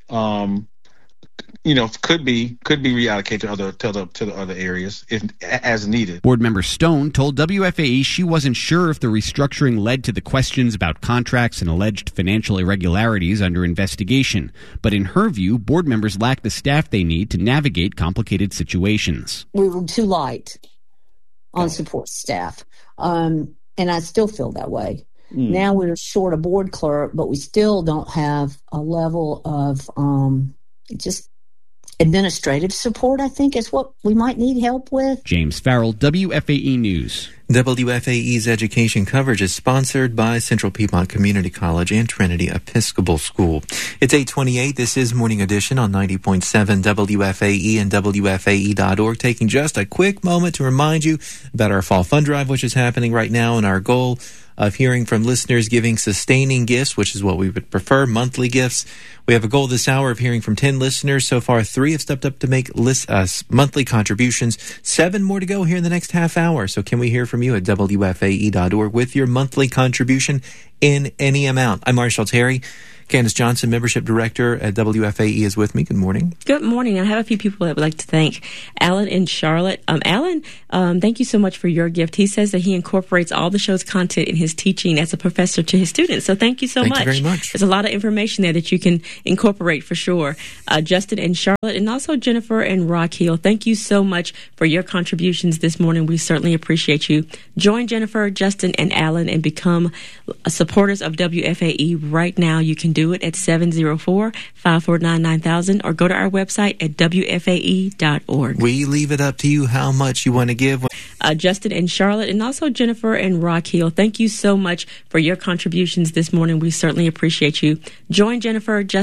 could be reallocated to the other areas if as needed. Board member Stone told WFAE she wasn't sure if the restructuring led to the questions about contracts and alleged financial irregularities under investigation. But in her view, board members lack the staff they need to navigate complicated situations. We were too light on support staff, and I still feel that way. Now we're short a board clerk, but we still don't have a level of just administrative support, I think, is what we might need help with. James Farrell, WFAE News. WFAE's education coverage is sponsored by Central Piedmont Community College and Trinity Episcopal School. It's 8:28. This is Morning Edition on 90.7 WFAE and WFAE.org. Taking just a quick moment to remind you about our Fall Fund Drive, which is happening right now, and our goal of hearing from listeners giving sustaining gifts, which is what we would prefer, monthly gifts. We have a goal this hour of hearing from 10 listeners. So far, 3 have stepped up to make monthly contributions. 7 more to go here in the next half hour. So can we hear from you at WFAE.org with your monthly contribution in any amount? I'm Marshall Terry. Candace Johnson, Membership Director at WFAE, is with me. Good morning. Good morning. I have a few people that would like to thank. Alan in Charlotte. Alan, thank you so much for your gift. He says that he incorporates all the show's content in his teaching as a professor to his students. So thank you so much. Thank you very much. There's a lot of information there that you can incorporate for sure. Justin in Charlotte, and also Jennifer in Rock Hill. Thank you so much for your contributions this morning. We certainly appreciate you. Join Jennifer, Justin, and Alan and become supporters of WFAE right now. You can do it at 704-549-9000 or go to our website at WFAE.org. We leave it up to you how much you want to give. Justin in Charlotte, and also Jennifer in Rock Hill. Thank you so much for your contributions this morning. We certainly appreciate you. Join Jennifer, Justin,